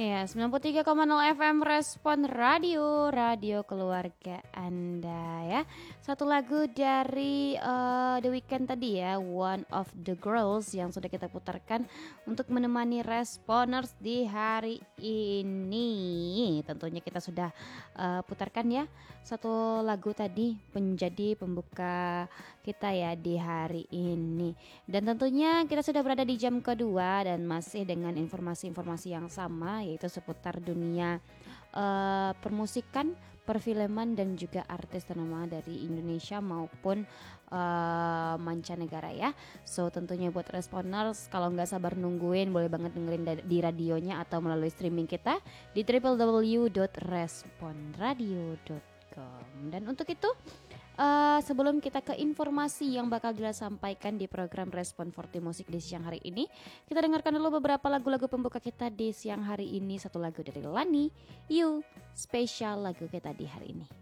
Ya, 93,0 FM Respon Radio, radio keluarga Anda ya. Satu lagu dari The Weeknd tadi ya, One of the Girls yang sudah kita putarkan untuk menemani Responers di hari ini. Tentunya kita sudah putarkan ya satu lagu tadi menjadi pembuka kita ya di hari ini. Dan tentunya kita sudah berada di jam kedua dan masih dengan informasi-informasi yang sama, yaitu seputar dunia permusikan, perfilman dan juga artis ternama dari Indonesia maupun mancanegara ya. So tentunya buat Responers, kalau nggak sabar nungguin, boleh banget dengerin di radionya atau melalui streaming kita di www.responradio.com. Dan untuk itu sebelum kita ke informasi yang bakal Gila sampaikan di program Respon 40 Musik di siang hari ini, kita dengarkan dulu beberapa lagu-lagu pembuka kita di siang hari ini. Satu lagu dari Lani, You, spesial lagu kita di hari ini.